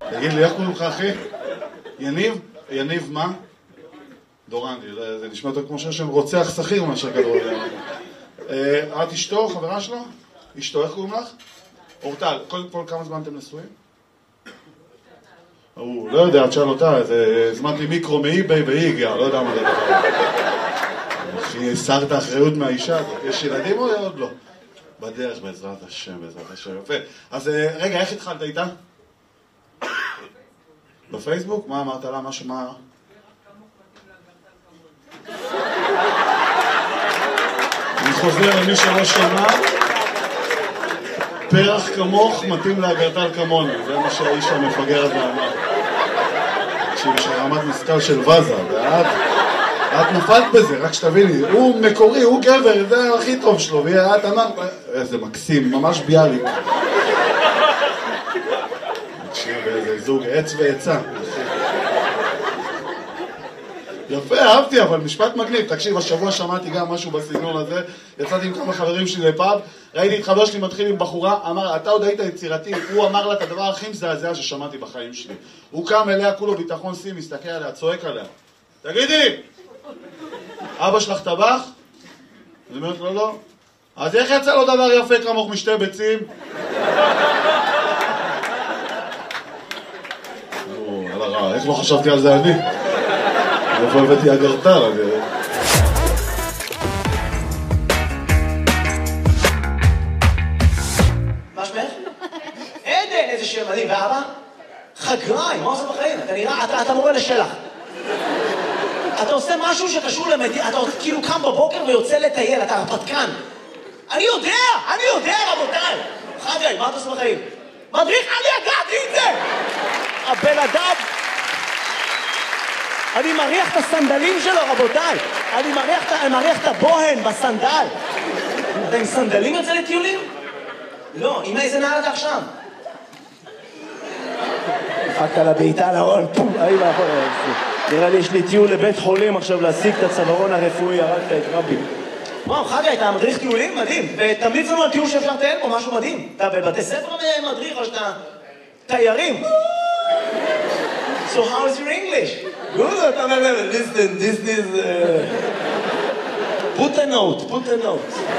תגיד לי, איך קוראים לך, אחי? יניב? יניב מה? דורנדי, זה נשמע יותר כמו שם רוצח שכיר מאשר כדורגל. את אשתו, חברה שלו? אשתו, איך קוראים לך? אורטל, קודם כל כמה זמן אתם נשואים? הוא לא יודע, את שאל אותה, הזמנתי מיקרו מאי-ביי והיא הגיעה, לא יודע מה זה דבר. אחי, הסרת האחריות מהאישה הזאת, יש ילדים או עוד לא? בדרך, בעזרת השם, יפה. אז רגע, איך התחלת איתה? בפייסבוק? מה אמרת לה? משהו, מה? אני חוזר למי שלא שמע, פרח כמוך מתאים לאגרטל כמוני, זה מה שהאיש המפגר הזה אמר. יש רמת משכל של וזה, ואת נפלת בזה, רק שתביני, הוא מקורי, הוא גבר, זה הכי טוב שלו, ואת אמרת, איזה מקסים, ממש ביאליק. תקשיב, איזה זוג עץ ועצה. יפה, אהבתי, אבל משפט מגניב. תקשיב, השבוע שמעתי גם משהו בסגנון הזה, יצאתי עם כמה חברים שלי לפאב, ראיתי את חבר שלי מתחיל עם בחורה, אמר, אתה עוד היית יצירתי, הוא אמר לה את הדבר הכי מזעזע ששמעתי בחיים שלי. הוא קם אליה, כולו ביטחון סי, מסתכל עליה, צועק עליה. תגידי, אבא שלך טבח? אני אומרת לו, לא. אז איך יצא לו דבר יפה כמוך משתי ביצים? על הרע, איך לא חשבתי על זה אני? איפה הבאתי אגרטל? מה שמך? עדן, איזה שם מדהים. ואבא? חגריים, מה עושה בחיים? אתה נראה, אתה מורה לשלח. אתה עושה משהו שקשור למדינה, אתה כאילו קם בבוקר ויוצא לטייל, אתה הרפתקן. אני יודע, רבותיי. חגריים, מה אתה עושה בחיים? מדריך, אני ידעתי את זה! הבן אדם... אני מריח את הסנדלים שלו, רבותיי. אני מריח את הבוהן בסנדל. אתה עם סנדלים יוצא לטיולים? לא, עם איזה נעל אתה עכשיו? דפקת לה בעיטה לארון, פום, נראה לי יש לי טיול לבית חולים עכשיו להשיג את הצווארון הרפואי, הרגת את רבי. וואו, חגי, אתה מדריך טיולים? מדהים. ותמליץ לנו על טיול שאפשר לטייל פה, משהו מדהים. אתה בבתי ספר מדריך או שאתה תיירים? So how is your English? Good, listen, this is... Put a note.